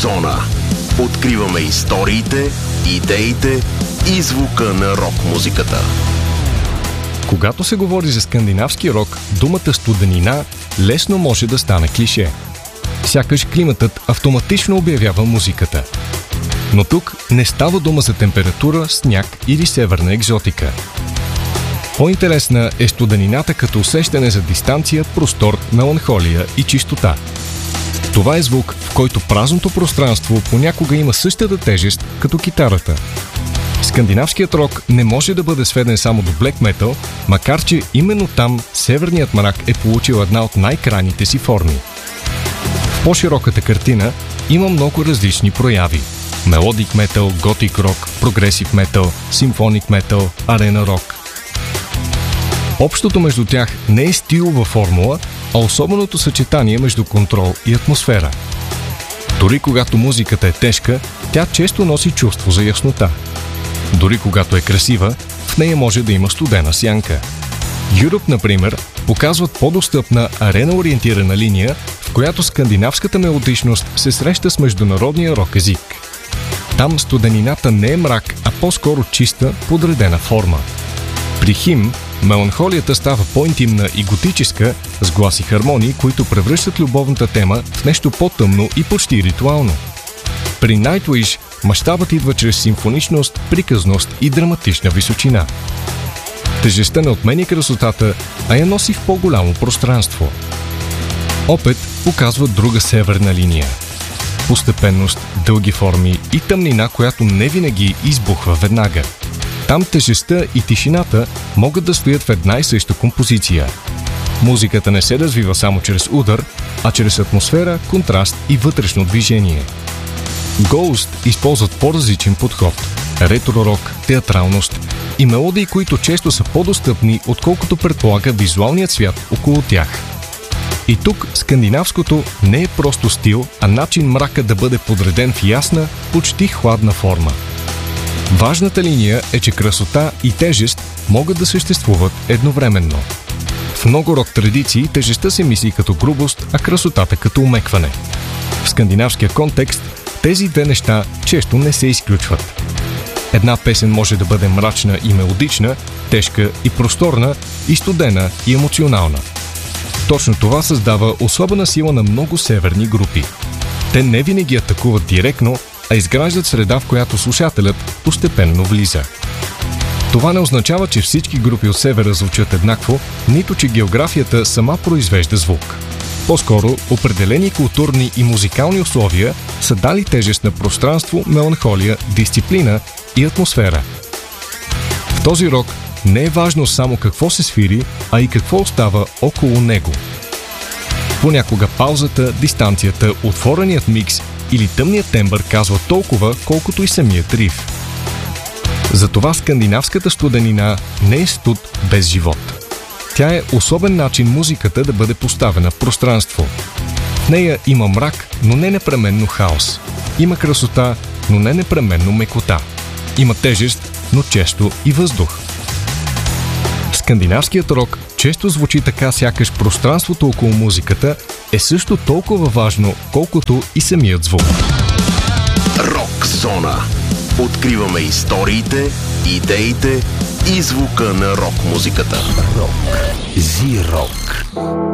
Зона. Откриваме историите, идеите и звука на рок-музиката. Когато се говори за скандинавски рок, думата студенина лесно може да стане клише. Сякаш климатът автоматично обявява музиката. Но тук не става дума за температура, сняг или северна екзотика. По-интересна е студенината като усещане за дистанция, простор, меланхолия и чистота. Това е звук, в който празното пространство понякога има същата тежест като китарата. Скандинавският рок не може да бъде сведен само до блек метал, макар че именно там северният мрак е получил една от най-крайните си форми. В по-широката картина има много различни прояви. Мелодик метал, готик рок, прогресив метал, симфоник метал, арена рок. Общото между тях не е стилова формула, а особеното съчетание между контрол и атмосфера. Дори когато музиката е тежка, тя често носи чувство за яснота. Дори когато е красива, в нея може да има студена сянка. Europe, например, показват по-достъпна арена-ориентирана линия, в която скандинавската мелодичност се среща с международния рок език. Там студенината не е мрак, а по-скоро чиста, подредена форма. При Хим меланхолията става по-интимна и готическа, с глас и хармонии, които превръщат любовната тема в нещо по-тъмно и почти ритуално. При Nightwish мащабът идва чрез симфоничност, приказност и драматична височина. Тежестта не отменя красотата, а я носи в по-голямо пространство. Опет показва друга северна линия. Постепенност, дълги форми и тъмнина, която не винаги избухва веднага. Там тежестта и тишината могат да стоят в една и съща композиция. Музиката не се развива само чрез удар, а чрез атмосфера, контраст и вътрешно движение. Ghost използват по-различен подход – ретро-рок, театралност и мелодии, които често са по-достъпни, отколкото предполага визуалният свят около тях. И тук скандинавското не е просто стил, а начин мрака да бъде подреден в ясна, почти хладна форма. Важната линия е, че красота и тежест могат да съществуват едновременно. В много рок традиции тежестта се мисли като грубост, а красотата като умекване. В скандинавския контекст тези две неща често не се изключват. Една песен може да бъде мрачна и мелодична, тежка и просторна, и студена и емоционална. Точно това създава особена сила на много северни групи. Те не винаги атакуват директно, а изграждат среда, в която слушателят постепенно влиза. Това не означава, че всички групи от севера звучат еднакво, нито че географията сама произвежда звук. По-скоро, определени културни и музикални условия са дали тежест на пространство, меланхолия, дисциплина и атмосфера. В този рок не е важно само какво се свири, а и какво остава около него. Понякога паузата, дистанцията, отвореният микс или тъмният тембър казва толкова, колкото и самият риф. Затова скандинавската студенина не е студ без живот. Тя е особен начин музиката да бъде поставена в пространство. В нея има мрак, но не непременно хаос. Има красота, но не непременно мекота. Има тежест, но често и въздух. Скандинавският рок често звучи така, сякаш пространството около музиката е също толкова важно, колкото и самият звук. Рок зона. Откриваме историите, идеите и звука на рок-музиката. Рок. Зи-рок.